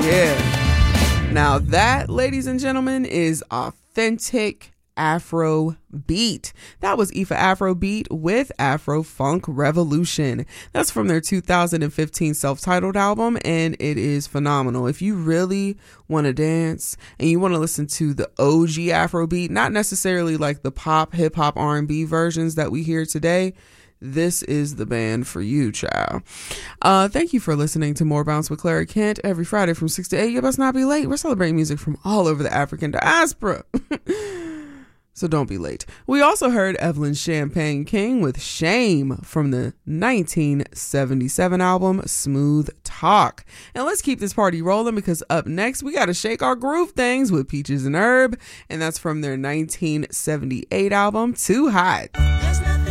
Yeah. Now that, ladies and gentlemen, is authentic Afro beat. That was Ifa Afro Beat with Afro Funk Revolution. That's from their 2015 self-titled album, and it is phenomenal. If you really want to dance and you want to listen to the OG Afro beat, not necessarily like the pop, hip hop, R&B versions that we hear today, this is the band for you, child. Thank you for listening to More Bounce with Clara Kent every Friday from 6 to 8. You must not be late. We're celebrating music from all over the African diaspora. So don't be late. We also heard Evelyn Champagne King with Shame from the 1977 album Smooth Talk. And let's keep this party rolling, because up next we got to shake our groove things with Peaches and Herb, and that's from their 1978 album Too Hot.